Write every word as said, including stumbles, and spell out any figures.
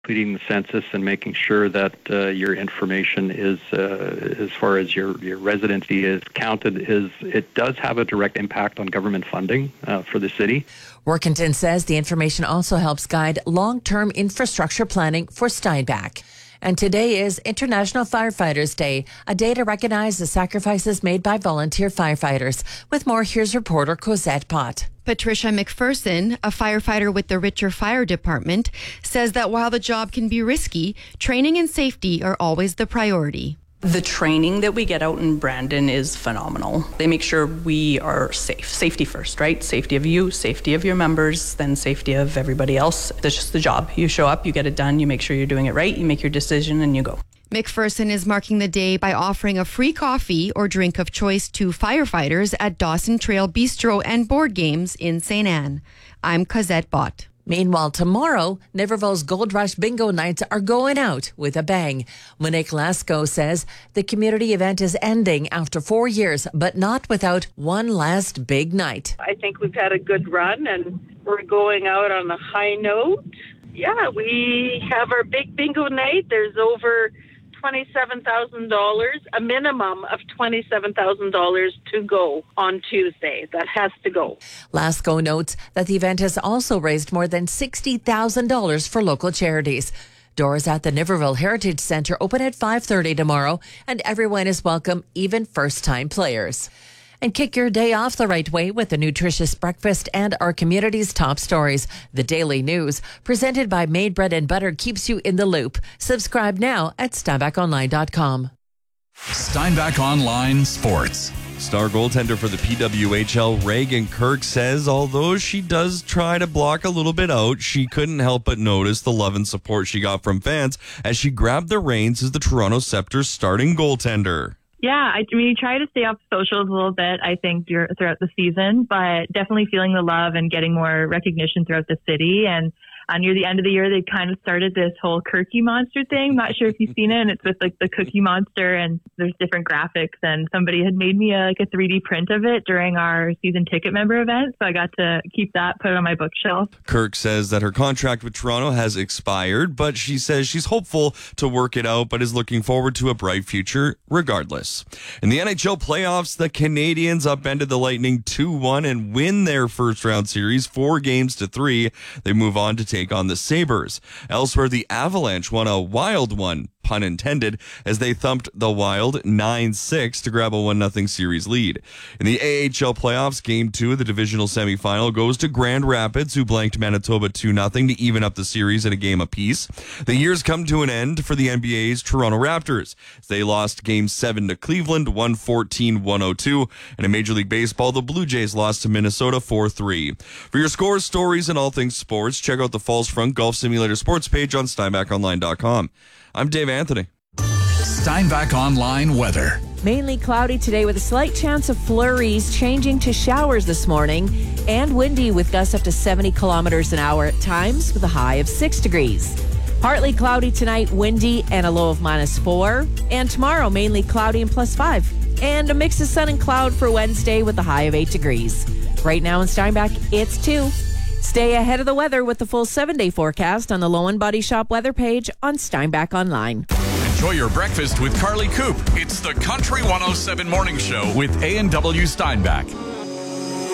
completing the census and making sure that uh, your information is, uh, as far as your, your residency is counted, is it does have a direct impact on government funding uh, for the city. Workington says the information also helps guide long-term infrastructure planning for Steinbach. And today is International Firefighters Day, a day to recognize the sacrifices made by volunteer firefighters. With more, here's reporter Cosette Pott. Patricia McPherson, a firefighter with the Richer Fire Department, says that while the job can be risky, training and safety are always the priority. The training that we get out in Brandon is phenomenal. They make sure we are safe. Safety first, right? Safety of you, safety of your members, then safety of everybody else. That's just the job. You show up, you get it done, you make sure you're doing it right, you make your decision, and you go. McPherson is marking the day by offering a free coffee or drink of choice to firefighters at Dawson Trail Bistro and Board Games in Saint Anne. I'm Cosette Bott. Meanwhile, tomorrow, Niverville's Gold Rush Bingo Nights are going out with a bang. Monique Lasco says the community event is ending after four years, but not without one last big night. I think we've had a good run and we're going out on a high note. Yeah, we have our big bingo night. There's over twenty-seven thousand dollars, a minimum of twenty-seven thousand dollars to go on Tuesday. That has to go. Lasco notes that the event has also raised more than sixty thousand dollars for local charities. Doors at the Niverville Heritage Centre open at five thirty tomorrow, and everyone is welcome, even first-time players. And kick your day off the right way with a nutritious breakfast and our community's top stories. The Daily News, presented by Made Bread and Butter, keeps you in the loop. Subscribe now at steinbach online dot com. Steinbach Online Sports. Star goaltender for the P W H L, Reagan Kirk, says although she does try to block a little bit out, she couldn't help but notice the love and support she got from fans as she grabbed the reins as the Toronto Scepter's starting goaltender. Yeah, I mean, you try to stay off socials a little bit, I think, throughout the season, but definitely feeling the love and getting more recognition throughout the city. And uh, near the end of the year, they kind of started this whole Cookie Monster thing. Not sure if you've seen it. And it's with like the Cookie Monster, and there's different graphics. And somebody had made me a, like a three D print of it during our season ticket member event, so I got to keep that, put it on my bookshelf. Kirk says that her contract with Toronto has expired, but she says she's hopeful to work it out, but is looking forward to a bright future regardless. In the N H L playoffs, the Canadiens upended the Lightning two one and win their first round series four games to three. They move on to take on the Sabres. Elsewhere, the Avalanche won a wild one, pun intended, as they thumped the Wild nine six to grab a one nothing series lead. In the A H L playoffs, game two of the divisional semifinal goes to Grand Rapids, who blanked Manitoba two nothing to even up the series at a game apiece. The years come to an end for the N B A's Toronto Raptors. They lost game seven to Cleveland, one fourteen to one oh two. And in Major League Baseball, the Blue Jays lost to Minnesota four three. For your scores, stories, and all things sports, check out the Falls Front Golf Simulator sports page on steinbach online dot com. I'm Dave Anthony. Steinbach Online weather. Mainly cloudy today with a slight chance of flurries, changing to showers this morning, and windy with gusts up to seventy kilometers an hour at times with a high of six degrees. Partly cloudy tonight, windy, and a low of minus four. And tomorrow, mainly cloudy and plus five. And a mix of sun and cloud for Wednesday with a high of eight degrees. Right now in Steinbach, it's two. Stay ahead of the weather with the full seven-day forecast on the Low and Body Shop weather page on Steinbach Online. Enjoy your breakfast with Carly Coop. It's the Country one oh seven Morning Show with A and W Steinbach.